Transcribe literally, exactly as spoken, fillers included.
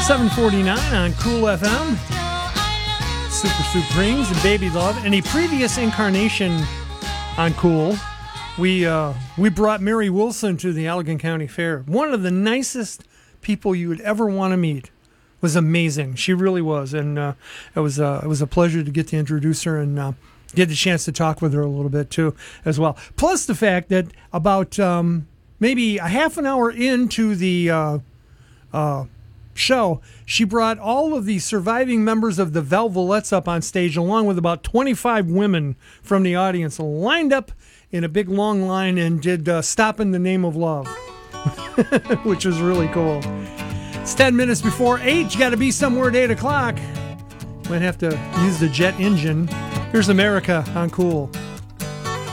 seven forty-nine on Cool F M. Super Supremes and Baby Love. In a previous incarnation on Cool, we uh, we brought Mary Wilson to the Allegan County Fair. One of the nicest people you would ever want to meet. Was amazing. She really was, and uh, it was uh, it was a pleasure to get to introduce her and uh, get the chance to talk with her a little bit too, as well. Plus the fact that about um, maybe a half an hour into the uh, uh, show, she brought all of the surviving members of the Velvelettes up on stage, along with about twenty-five women from the audience, lined up in a big long line and did uh, "Stop in the Name of Love," which was really cool. It's ten minutes before eight. You got to be somewhere at eight o'clock. Might have to use the jet engine. Here's America on Cool.